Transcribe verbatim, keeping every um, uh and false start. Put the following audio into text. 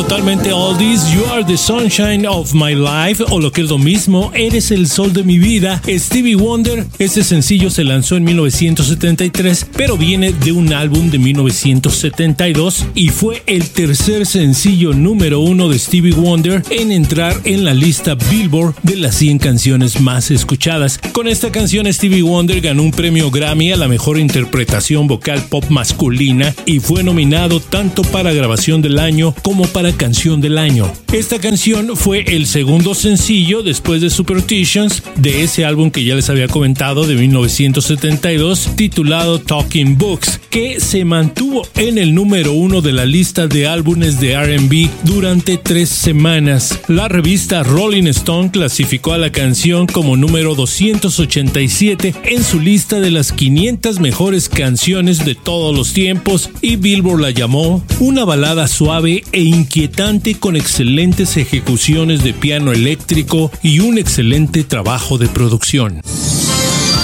totalmente oldies, You Are the Sunshine of My Life, o lo que es lo mismo, Eres el Sol de mi Vida, Stevie Wonder. Este sencillo se lanzó en mil novecientos setenta y tres, pero viene de un álbum de mil novecientos setenta y dos y fue el tercer sencillo número uno de Stevie Wonder en entrar en la lista Billboard de las cien canciones más escuchadas. Con esta canción, Stevie Wonder ganó un premio Grammy a la mejor interpretación vocal pop masculina y fue nominado tanto para grabación del año como para canción del año. Esta canción fue el segundo sencillo después de Superstitions de ese álbum que ya les había comentado de mil novecientos setenta y dos titulado Talking Books, que se mantuvo en el número uno de la lista de álbumes de R and B durante tres semanas. La revista Rolling Stone clasificó a la canción como número doscientos ochenta y siete en su lista de las quinientas mejores canciones de todos los tiempos y Billboard la llamó una balada suave e inquietante con excelentes ejecuciones de piano eléctrico y un excelente trabajo de producción.